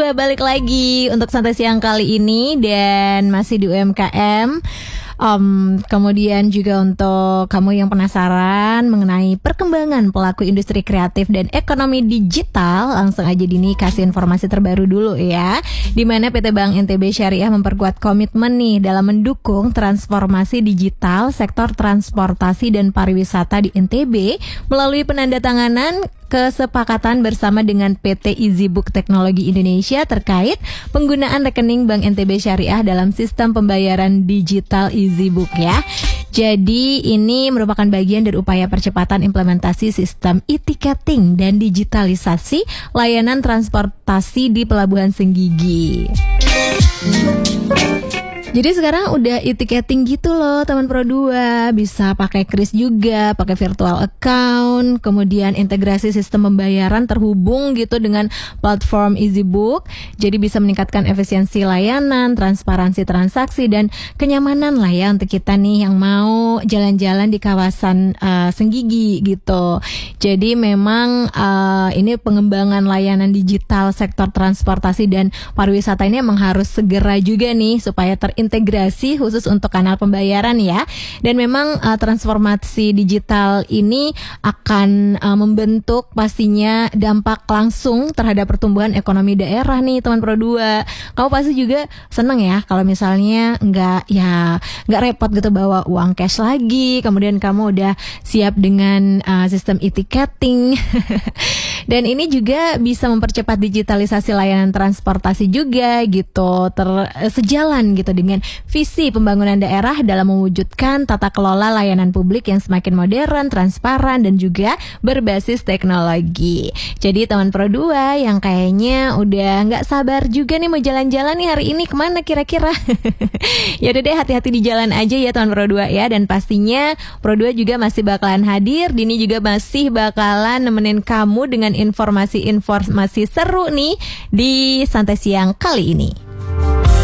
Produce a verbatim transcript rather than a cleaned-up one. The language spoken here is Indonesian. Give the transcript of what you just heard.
Dua balik lagi untuk santai siang kali ini dan masih di U M K M. Um, kemudian juga untuk kamu yang penasaran mengenai perkembangan pelaku industri kreatif dan ekonomi digital, langsung aja Dini kasih informasi terbaru dulu ya. Di mana P T Bank N T B Syariah memperkuat komitmen nih dalam mendukung transformasi digital sektor transportasi dan pariwisata di N T B melalui penandatanganan kesepakatan bersama dengan P T EasyBook Teknologi Indonesia terkait penggunaan rekening Bank N T B Syariah dalam sistem pembayaran digital EasyBook ya. Jadi ini merupakan bagian dari upaya percepatan implementasi sistem e-ticketing dan digitalisasi layanan transportasi di Pelabuhan Senggigi. Jadi sekarang udah e-ticketing gitu loh teman Pro dua, bisa pakai kris juga, pakai virtual account, kemudian integrasi sistem pembayaran terhubung gitu dengan platform EasyBook. Jadi bisa meningkatkan efisiensi layanan, transparansi transaksi dan kenyamanan lah ya untuk kita nih yang mau jalan-jalan di kawasan uh, Senggigi gitu. Jadi memang uh, ini pengembangan layanan digital sektor transportasi dan pariwisata ini emang harus segera juga nih supaya ter integrasi khusus untuk kanal pembayaran ya. Dan memang uh, transformasi digital ini akan uh, membentuk pastinya dampak langsung terhadap pertumbuhan ekonomi daerah nih teman Pro dua. Kamu pasti juga seneng ya kalau misalnya nggak ya nggak repot gitu bawa uang cash lagi, kemudian kamu udah siap dengan uh, sistem e-ticketing. Dan ini juga bisa mempercepat digitalisasi layanan transportasi juga gitu, ter sejalan gitu dengan visi pembangunan daerah dalam mewujudkan tata kelola layanan publik yang semakin modern, transparan dan juga berbasis teknologi. Jadi teman Pro dua yang kayaknya udah nggak sabar juga nih mau jalan-jalan nih hari ini kemana kira-kira? Ya udah deh, hati-hati di jalan aja ya teman Pro dua ya. Dan pastinya Pro dua juga masih bakalan hadir, Dini juga masih bakalan nemenin kamu dengan informasi-informasi seru nih di Santai Siang kali ini.